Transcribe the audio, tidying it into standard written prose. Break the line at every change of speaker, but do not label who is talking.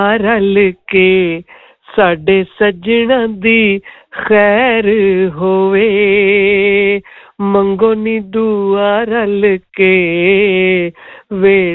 रल के साडे सज्जणा दी खैर होवे मंगो नी दुआ रल के वे